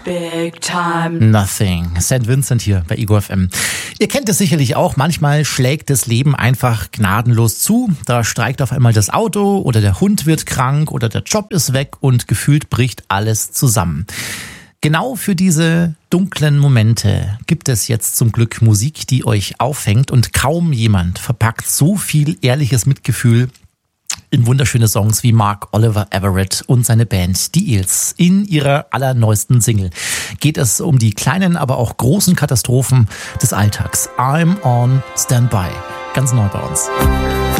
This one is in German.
Big time. Nothing. St. Vincent hier bei Ego FM. Ihr kennt es sicherlich auch. Manchmal schlägt das Leben einfach gnadenlos zu. Da streikt auf einmal das Auto oder der Hund wird krank oder der Job ist weg und gefühlt bricht alles zusammen. Genau für diese dunklen Momente gibt es jetzt zum Glück Musik, die euch auffängt, und kaum jemand verpackt so viel ehrliches Mitgefühl in wunderschöne Songs wie Mark Oliver Everett und seine Band Die Eels. In ihrer allerneuesten Single geht es um die kleinen, aber auch großen Katastrophen des Alltags. I'm on Standby. Ganz neu bei uns.